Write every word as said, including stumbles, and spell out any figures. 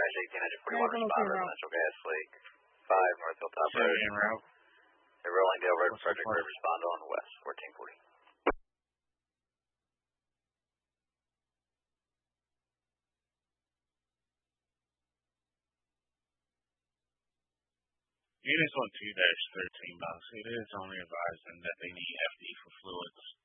eighteen forty-one respond, residential gas leak, five Northfield Top Road. The Rollingdale Road, Frederick Road, respond on west, fourteen forty. Units on two dash thirteen box, it is only advising that they need F D for fluids.